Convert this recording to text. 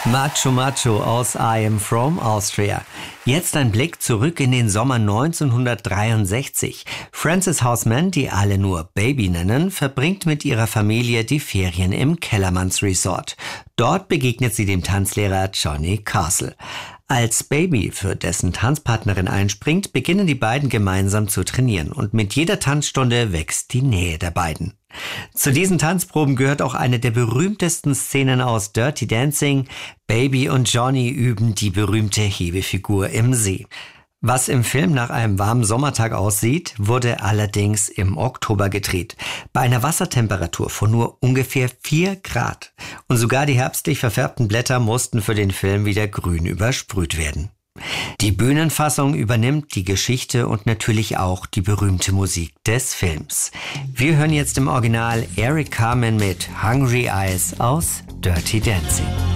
Macho Macho aus I Am From Austria. Jetzt ein Blick zurück in den Sommer 1963. Frances Houseman, die alle nur Baby nennen, verbringt mit ihrer Familie die Ferien im Kellermanns Resort. Dort begegnet sie dem Tanzlehrer Johnny Castle. Als Baby für dessen Tanzpartnerin einspringt, beginnen die beiden gemeinsam zu trainieren und mit jeder Tanzstunde wächst die Nähe der beiden. Zu diesen Tanzproben gehört auch eine der berühmtesten Szenen aus Dirty Dancing. Baby und Johnny üben die berühmte Hebefigur im See. Was im Film nach einem warmen Sommertag aussieht, wurde allerdings im Oktober gedreht. Bei einer Wassertemperatur von nur ungefähr 4 Grad. Und sogar die herbstlich verfärbten Blätter mussten für den Film wieder grün übersprüht werden. Die Bühnenfassung übernimmt die Geschichte und natürlich auch die berühmte Musik des Films. Wir hören jetzt im Original Eric Carmen mit Hungry Eyes aus Dirty Dancing.